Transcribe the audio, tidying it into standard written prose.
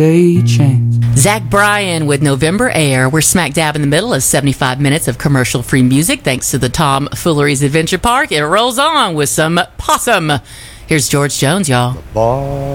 chance. Zach Bryan with November Air. We're smack dab in the middle of 75 minutes of commercial-free music thanks to the Tom Foolery's Adventure Park. It rolls on with some possum. Here's George Jones, y'all.